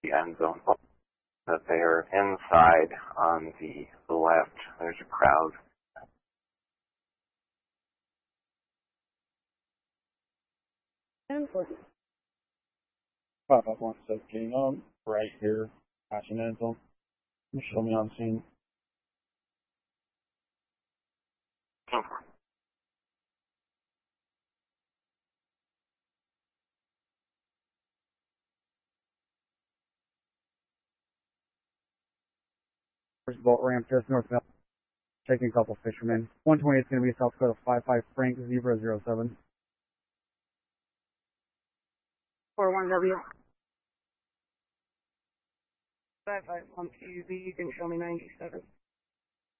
the end zone. That they are inside on the left. There's a crowd. And 5517, right here, passing end zone. You show me on scene. First boat ramp just northbound. Taking a couple fishermen. 120 is going to be South Dakota 55 Frank 007. 41W. 551 QB, you can show me 97.